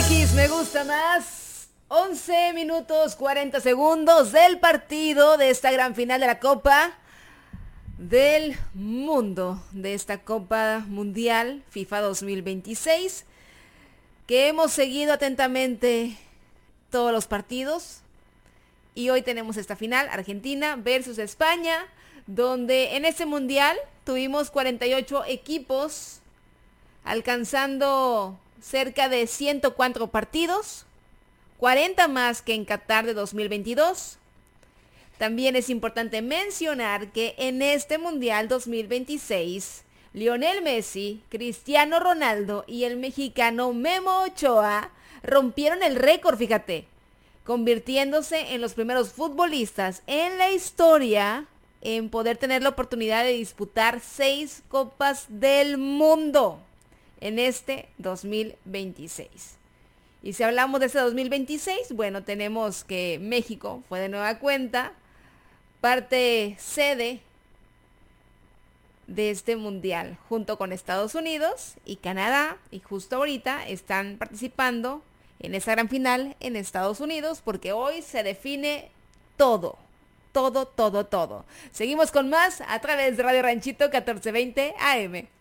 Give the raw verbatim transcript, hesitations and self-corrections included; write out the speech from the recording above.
X me gusta más. once minutos cuarenta segundos del partido de esta gran final de la Copa del Mundo, de esta Copa Mundial FIFA dos mil veintiséis, que hemos seguido atentamente todos los partidos. Y hoy tenemos esta final, Argentina versus España, donde en este mundial tuvimos cuarenta y ocho equipos, alcanzando cerca de ciento cuatro partidos, cuarenta más que en Qatar de dos mil veintidós. También es importante mencionar que en este mundial dos mil veintiséis, Lionel Messi, Cristiano Ronaldo y el mexicano Memo Ochoa rompieron el récord, fíjate, convirtiéndose en los primeros futbolistas en la historia en poder tener la oportunidad de disputar seis Copas del Mundo en este dos mil veintiséis. Y si hablamos de este dos mil veintiséis, bueno, tenemos que México fue de nueva cuenta parte sede de este mundial, junto con Estados Unidos y Canadá, y justo ahorita están participando en esa gran final en Estados Unidos, porque hoy se define todo, todo, todo, todo. Seguimos con más a través de Radio Ranchito catorce veinte A M.